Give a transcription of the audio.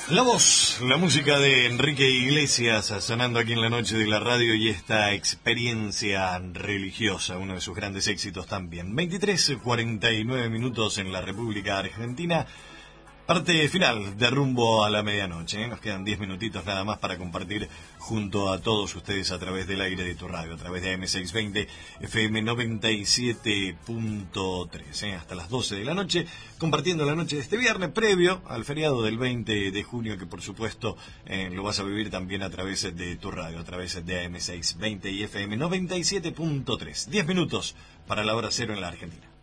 La voz, la música de Enrique Iglesias sonando aquí en la noche de la radio y esta experiencia religiosa, uno de sus grandes éxitos también. 23:49 minutos en la República Argentina. Parte final de rumbo a la medianoche. Nos quedan 10 minutitos nada más para compartir junto a todos ustedes a través del aire de tu radio, a través de AM620 FM 97.3. Hasta las 12 de la noche, compartiendo la noche de este viernes previo al feriado del 20 de junio, que por supuesto lo vas a vivir también a través de tu radio, a través de AM620 y FM 97.3. 10 minutos para la hora cero en la Argentina.